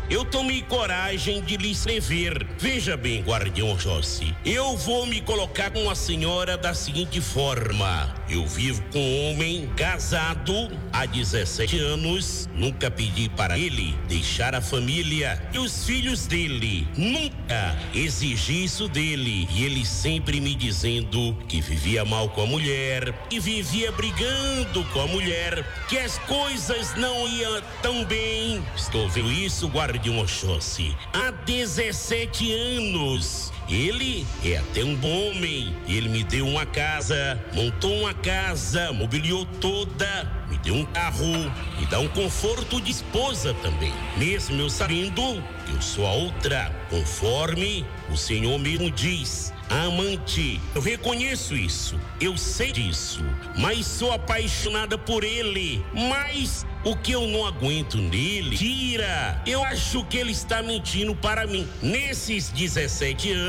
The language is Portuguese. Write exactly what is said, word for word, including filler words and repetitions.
eu tomei coragem de lhe escrever. Veja bem, guardião Oxóssi, eu vou me colocar com a senhora da seguinte forma: eu vivo com um homem casado há dezessete anos, nunca pedi para ele deixar a família e os filhos dele, nunca exigi isso dele, e ele sempre me dizendo que vivia mal com a mulher, que vivia brigando com a mulher, que as coisas não iam tão bem. Estou vendo isso, guardião Oxóssi, há dezessete anos. Ele é até um bom homem. Ele me deu uma casa, montou uma casa, mobiliou toda, me deu um carro, me dá um conforto de esposa também. Mesmo eu sabendo que eu sou a outra, conforme o Senhor mesmo diz, a amante. Eu reconheço isso, eu sei disso, mas sou apaixonada por ele. Mas o que eu não aguento nele, tira. Eu acho que ele está mentindo para mim. Nesses dezessete anos,